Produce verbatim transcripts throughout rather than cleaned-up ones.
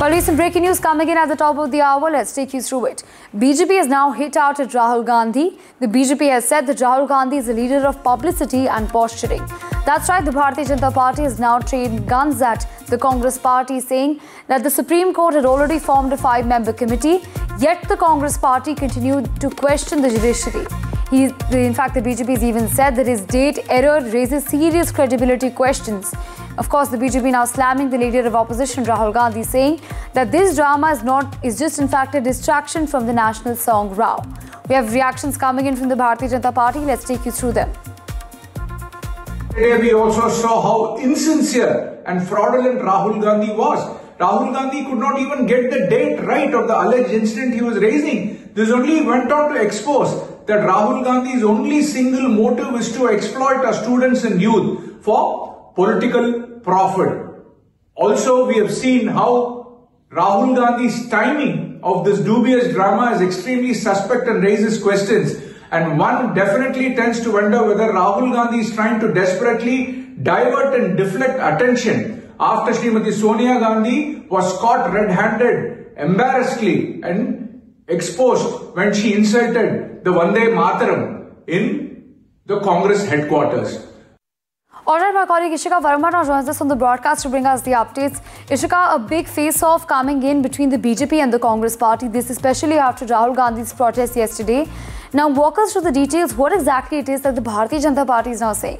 Well, recent breaking news coming in at the top of the hour. Let's take you through it. B J P has now hit out at Rahul Gandhi. The B J P has said that Rahul Gandhi is a leader of publicity and posturing. That's right, the Bharatiya Janata Party has now trained guns at the Congress party, saying that the Supreme Court had already formed a five-member committee, yet the Congress party continued to question the judiciary. He, in fact, the B J P has even said that his date error raises serious credibility questions. Of course, the B J P now slamming the leader of opposition, Rahul Gandhi, saying that this drama is not is just in fact a distraction from the national song Rao. We have reactions coming in from the Bharatiya Janata Party. Let's take you through them. Today we also saw how insincere and fraudulent Rahul Gandhi was. Rahul Gandhi could not even get the date right of the alleged incident he was raising. This only went on to expose that Rahul Gandhi's only single motive is to exploit our students and youth for political profit. Also, we have seen how Rahul Gandhi's timing of this dubious drama is extremely suspect and raises questions. And one definitely tends to wonder whether Rahul Gandhi is trying to desperately divert and deflect attention after Srimati Sonia Gandhi was caught red-handed, embarrassedly and exposed when she insulted the Vande Mataram in the Congress headquarters. All right, my colleague Ishika Verma now joins us on the broadcast to bring us the updates. Ishika, a big face-off coming in between the B J P and the Congress party, this especially after Rahul Gandhi's protest yesterday. Now, walk us through the details, what exactly it is that the Bharatiya Janata Party is now saying.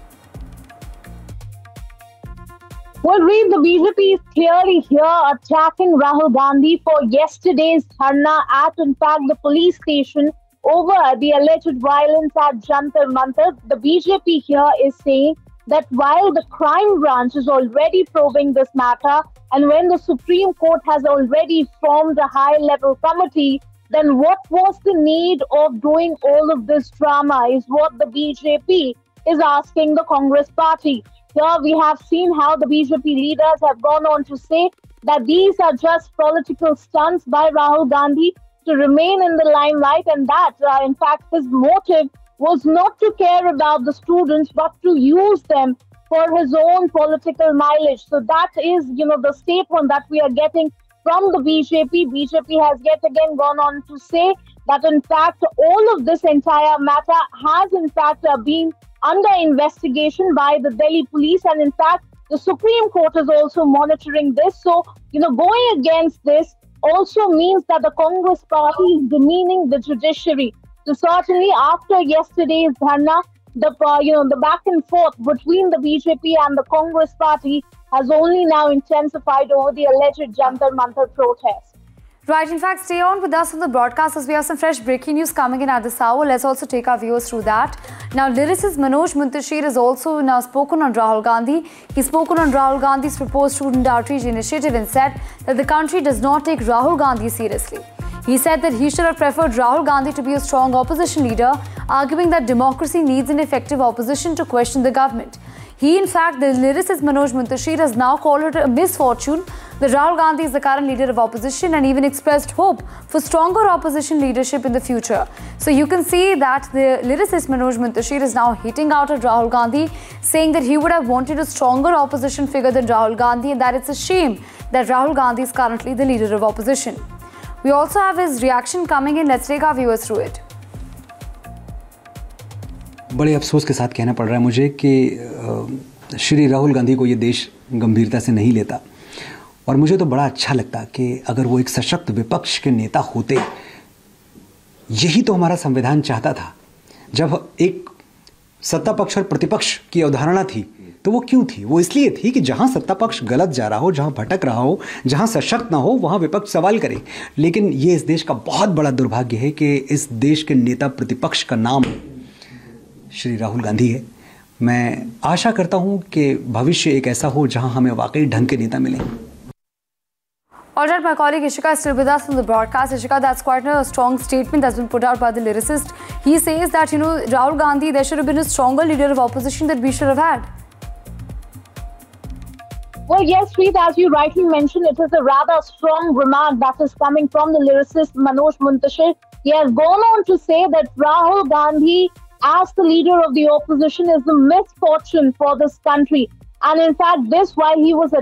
Well, Reem, the B J P is clearly here attacking Rahul Gandhi for yesterday's dharna at, in fact, the police station over the alleged violence at Jantar Mantar. The B J P here is saying that while the crime branch is already probing this matter, and when the Supreme Court has already formed a high-level committee, then what was the need of doing all of this drama is what the B J P is asking the Congress party. Here we have seen how the B J P leaders have gone on to say that these are just political stunts by Rahul Gandhi to remain in the limelight, and that, uh, in fact, his motive was not to care about the students, but to use them for his own political mileage. So that is, you know, the statement that we are getting from the B J P. B J P has yet again gone on to say that, in fact, all of this entire matter has, in fact, uh, been under investigation by the Delhi police. And, in fact, the Supreme Court is also monitoring this. So, you know, going against this also means that the Congress party is demeaning the judiciary. So certainly after yesterday's dharna, the uh, you know the back and forth between the B J P and the Congress party has only now intensified over the alleged Jantar Mantar protest. Right, in fact, stay on with us on the broadcast as we have some fresh breaking news coming in at this hour. Let's also take our viewers through that. Now, lyricist Manoj Muntashir has also now spoken on Rahul Gandhi. He's spoken on Rahul Gandhi's proposed student outreach initiative and said that the country does not take Rahul Gandhi seriously. He said that he should have preferred Rahul Gandhi to be a strong opposition leader, arguing that democracy needs an effective opposition to question the government. He, in fact, the lyricist Manoj Muntashir has now called it a misfortune that Rahul Gandhi is the current leader of opposition, and even expressed hope for stronger opposition leadership in the future. So you can see that the lyricist Manoj Muntashir is now hitting out at Rahul Gandhi, saying that he would have wanted a stronger opposition figure than Rahul Gandhi, and that it's a shame that Rahul Gandhi is currently the leader of opposition. We also have his reaction coming in. Let's take our viewers through it. बड़े अफसोस के साथ कहना पड़ रहा है मुझे कि श्री राहुल गांधी को ये देश गंभीरता से नहीं लेता, और मुझे तो बड़ा अच्छा लगता कि अगर वो एक सशक्त विपक्ष के नेता होते। यही तो हमारा संविधान चाहता था। जब एक सत्ता पक्ष और प्रतिपक्ष की अवधारणा थी तो वो क्यों थी? वो इसलिए थी कि जहां सत्ता पक्ष गलत जा रहा हो, जहां भटक रहा हो, जहां सशक्त ना हो, वहां विपक्ष सवाल करे। लेकिन ये इस देश का बहुत बड़ा दुर्भाग्य है कि इस देश के नेता प्रतिपक्ष का नाम श्री राहुल गांधी है। मैं आशा करता हूं कि भविष्य एक ऐसा हो जहां हमें वाकई ढंग के नेता मिलें। All right, my colleague Ishika is still with us on the broadcast. Ishika, that's quite a strong statement that's been put out by the lyricist. He says that, you know, Rahul Gandhi, there should have been a stronger leader of opposition that we should have had. Well, yes, Preet, as you rightly mentioned, it is a rather strong remark that is coming from the lyricist Manoj Muntashir. He has gone on to say that Rahul Gandhi, as the leader of the opposition, is a misfortune for this country. And in fact, this while he was